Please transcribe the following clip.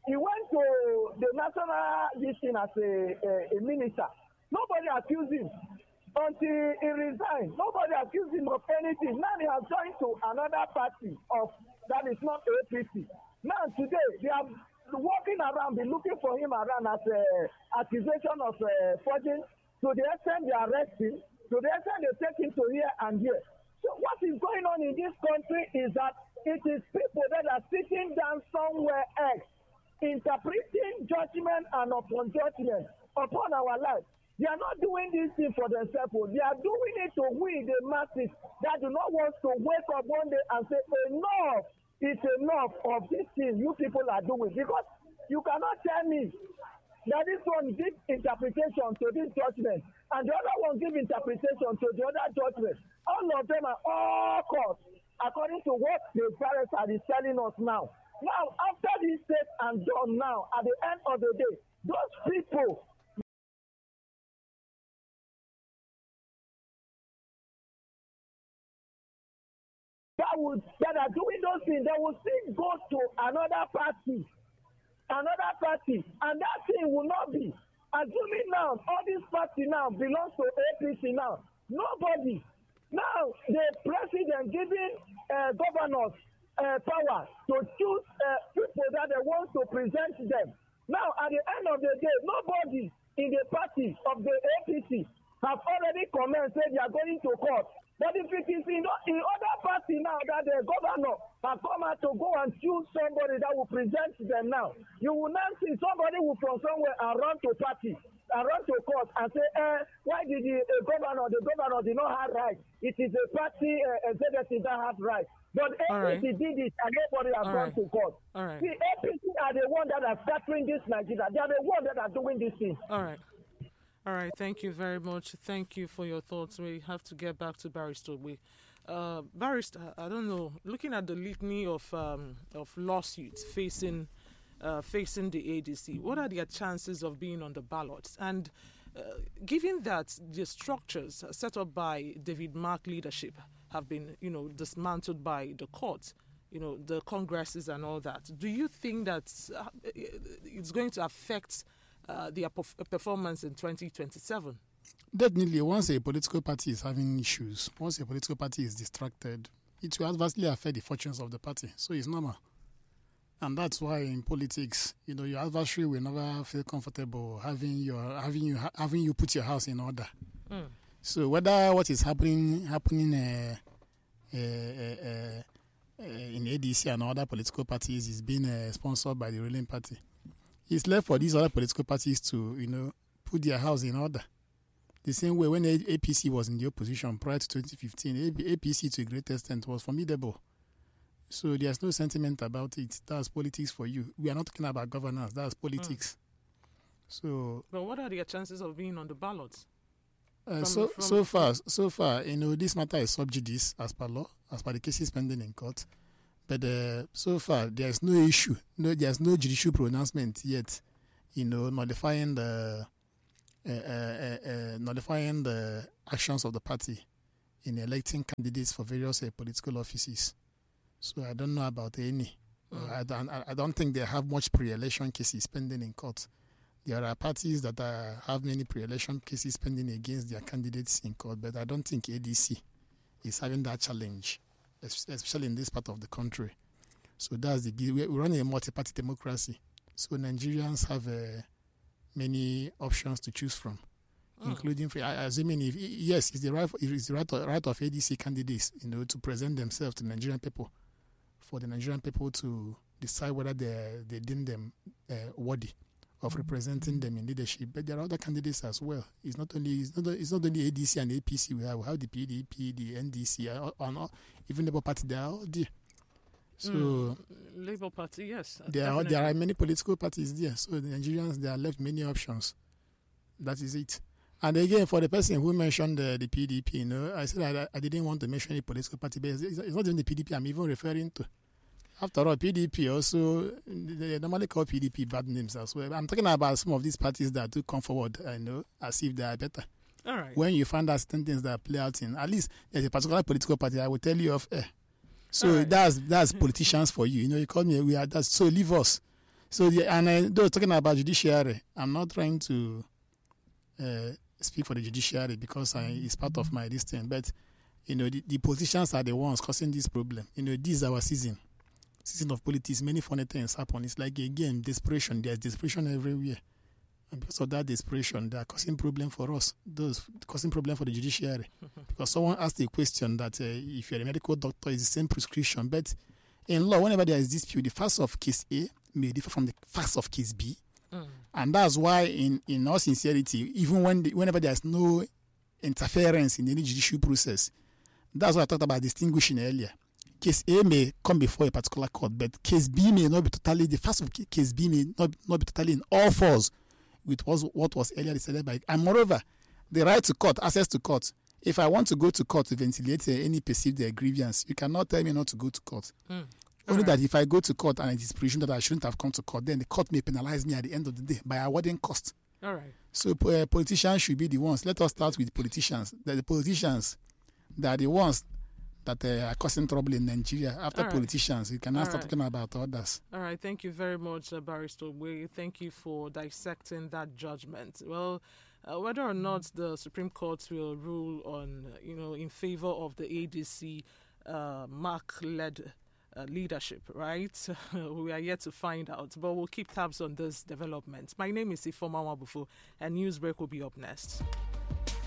he went to the national listing as a minister. Nobody accused him until he resigned. Nobody accused him of anything. Now he has joined to another party that is not APC. Now today they are walking around, be looking for him around as accusation of forging. To the extent they arrest him, to the extent they take him to here and here. So what is going on in this country is that it is people that are sitting down somewhere else, interpreting judgment and upon judgment upon our lives. They are not doing this thing for themselves. They are doing it to we, the masses, that do not want to wake up one day and say, enough is enough of this thing you people are doing. Because you cannot tell me that this one gives interpretation to this judgment and the other one gives interpretation to the other judgment. All of them are all caught according to what the Pharisees are telling us now. Now, after this said and done now, at the end of the day, those people that are doing those things, they will still go to another party, and that thing will not be. Assuming now, all this party now belongs to APC now. Nobody. Now, the president giving governors power to choose people that they want to present them. Now, at the end of the day, nobody in the party of the APC have already come and said they are going to court. But if it is in other party now that the governor has come out to go and choose somebody that will present them now, you will not see somebody who from somewhere and run to party, and run to court and say, why did the governor did not have right? It is a party executive that has right. But APC did it and nobody has gone to court. The APC are the one that are scattering this Nigeria. They are the one that are doing this thing. All right, thank you very much. Thank you for your thoughts. We have to get back to Barrister. Barrister, I don't know, looking at the litany of lawsuits facing the ADC, what are their chances of being on the ballot? And given that the structures set up by David Mark leadership have been, dismantled by the court, the congresses and all that, do you think that it's going to affect their performance in 2027? Definitely, once a political party is having issues, once a political party is distracted, it will adversely affect the fortunes of the party. So it's normal. And that's why in politics, your adversary will never feel comfortable having you put your house in order. So whether what is happening in ADC and other political parties is being sponsored by the ruling party, it's left for these other political parties to, put their house in order. The same way when APC was in the opposition prior to 2015, APC to a great extent was formidable. So there's no sentiment about it. That's politics for you. We are not talking about governance. That's politics. So. But what are their chances of being on the ballot? So far, this matter is sub judice as per law, as per the cases pending in court. But so far, there's no issue. There's no judicial pronouncement yet, notifying the actions of the party in electing candidates for various political offices. So I don't know about any. I don't think they have much pre-election cases pending in court. There are parties that have many pre-election cases pending against their candidates in court, but I don't think ADC is having that challenge, especially in this part of the country. So that's we run a multi-party democracy. So Nigerians have many options to choose from, including, assuming it's the right of ADC candidates, to present themselves to Nigerian people, for the Nigerian people to decide whether they deem them worthy of representing them in leadership. But there are other candidates as well. It's not only ADC and APC. We have the PDP, the NDC, and even Labour Party. They are all there. So Labour Party, yes. There are many political parties there. So the Nigerians, they are left many options. That is it. And again, for the person who mentioned the PDP, I said I didn't want to mention any political party, but it's not even the PDP I'm even referring to. After all, PDP also, they normally call PDP bad names as well. I'm talking about some of these parties that do come forward, as if they are better. All right. When you find out certain things that play out in, at least there's a particular political party, I will tell you of. So right. That's politicians for you. You call me, so leave us. So, those talking about judiciary, I'm not trying to speak for the judiciary because it's part of my this thing. But, the politicians are the ones causing this problem. This is our season of politics. Many funny things happen. It's like, again, desperation. There's desperation everywhere. And because of that desperation, they are causing problem for us. Those causing problem for the judiciary. Because someone asked a question that if you're a medical doctor, it's the same prescription. But in law, whenever there is dispute, the facts of case A may differ from the facts of case B. And that's why, in all sincerity, even whenever there's no interference in any judicial process, that's what I talked about distinguishing earlier. Case A may come before a particular court, but case B may not be totally, the facts of case B may not be totally in all fours with what was earlier decided by. And moreover, the right to court, access to court. If I want to go to court to ventilate any perceived grievance, you cannot tell me not to go to court. Only that if I go to court and it is presumed that I shouldn't have come to court, then the court may penalize me at the end of the day by awarding cost. All right. So politicians should be the ones. Let us start with politicians. The politicians, they are the ones that are causing trouble in Nigeria. After politicians, you cannot start talking about others. All right. Thank you very much, Barrister Ogbuehi. Thank you for dissecting that judgment. Well, whether or not the Supreme Court will rule on, in favor of the ADC Mark-led leadership, right? We are yet to find out, but we'll keep tabs on this development. My name is Ifeoma Nwabufo, and Newsbreak will be up next.